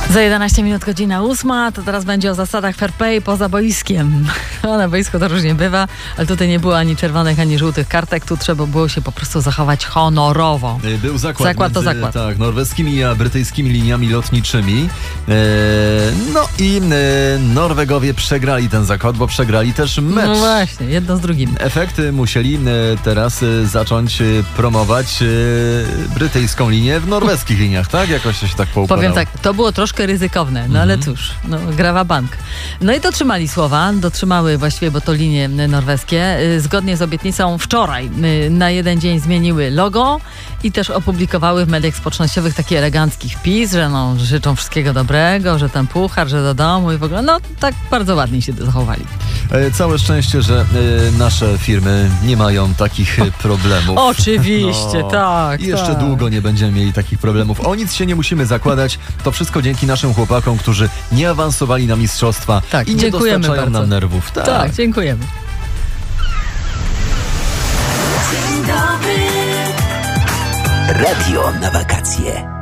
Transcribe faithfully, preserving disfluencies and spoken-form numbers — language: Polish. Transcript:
Za jedenaście minut godzina ósma, to teraz będzie o zasadach fair play poza boiskiem. No, na boisku to różnie bywa, ale tutaj nie było ani czerwonych, ani żółtych kartek. Tu trzeba było się po prostu zachować honorowo. Był zakład, zakład to między, zakład. Tak, norweskimi a brytyjskimi liniami lotniczymi. E, no i e, Norwegowie przegrali ten zakład, bo przegrali też mecz. No właśnie, jedno z drugim. Efekty musieli e, teraz e, zacząć e, promować e, brytyjską linię w norweskich liniach, tak? Jakoś to się tak poukładało. Powiem tak, to było troszkę ryzykowne, no mhm. ale cóż, no, grawa bank. No i dotrzymali słowa, dotrzymały właściwie, bo to linie norweskie. Zgodnie z obietnicą wczoraj na jeden dzień zmieniły logo i też opublikowały w mediach społecznościowych taki elegancki wpis, że no, życzą wszystkiego dobrego, że ten puchar, że do domu i w ogóle, no tak bardzo ładnie się zachowali. Całe szczęście, że y, nasze firmy nie mają takich problemów. Oczywiście, no, tak. I jeszcze tak. długo nie będziemy mieli takich problemów. O nic się nie musimy zakładać. To wszystko dzięki naszym chłopakom, którzy nie awansowali na mistrzostwa tak, i nie dziękujemy dostarczają bardzo. nam nerwów. Tak, tak dziękujemy. Dzień dobry. Radio na wakacje.